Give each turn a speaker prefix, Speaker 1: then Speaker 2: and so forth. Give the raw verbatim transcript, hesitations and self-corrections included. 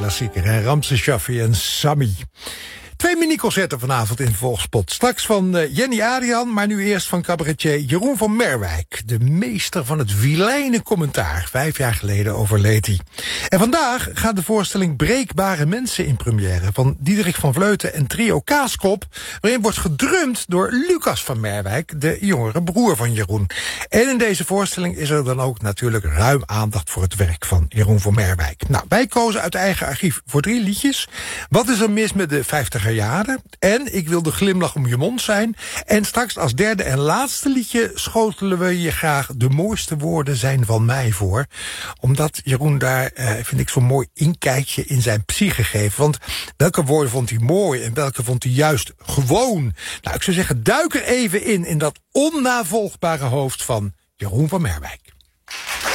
Speaker 1: klassieker. En Ramses Shaffi en Sammy. Twee miniconcerten vanavond in Volgspot. Straks van uh, Jenny Adriaan, maar nu eerst van cabaretier Jeroen van Merwijk. De meester van het vilijnen commentaar. Vijf jaar geleden overleed hij. En vandaag gaat de voorstelling Breekbare Mensen in première. Van Diederik van Vleuten en trio Kaaskop. Waarin wordt gedrumd door Lucas van Merwijk, de jongere broer van Jeroen. En in deze voorstelling is er dan ook natuurlijk ruim aandacht voor het werk van Jeroen van Merwijk. Nou, wij kozen uit eigen archief voor drie liedjes. Wat is er mis met de vijftiger jaren? En Ik wil de glimlach om je mond zijn. En straks als derde en laatste liedje schotelen we je graag De mooiste woorden zijn van mij voor. Omdat Jeroen daar, eh, vind ik, zo'n mooi inkijkje in zijn psyche geeft. Want welke woorden vond hij mooi en welke vond hij juist gewoon? Nou, ik zou zeggen, duik er even in, in dat onnavolgbare hoofd van Jeroen van Merwijk.